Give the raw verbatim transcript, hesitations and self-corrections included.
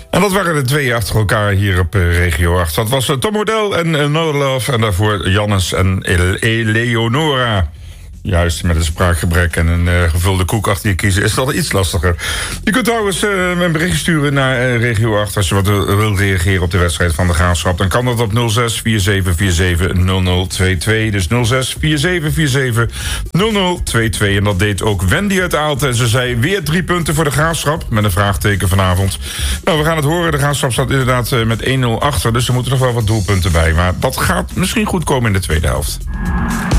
En dat waren de twee achter elkaar hier op uh, Regio acht. Dat was uh, Tom Odell en uh, No Love. En daarvoor Jannes en El- Eleonora. Juist, met een spraakgebrek en een uh, gevulde koek achter je kiezen is dat iets lastiger. Je kunt trouwens uh, een bericht sturen naar uh, Regio acht... als je wat uh, wilt reageren op de wedstrijd van de Graafschap. Dan kan dat op nul zes vier zeven vier zeven nul nul twee twee. Dus nul zes vier zeven vier zeven nul nul twee twee. En dat deed ook Wendy uit Aalten. En ze zei weer drie punten voor de Graafschap. Met een vraagteken vanavond. Nou, we gaan het horen. De Graafschap staat inderdaad uh, met één nul achter. Dus er moeten nog wel wat doelpunten bij. Maar dat gaat misschien goed komen in de tweede helft.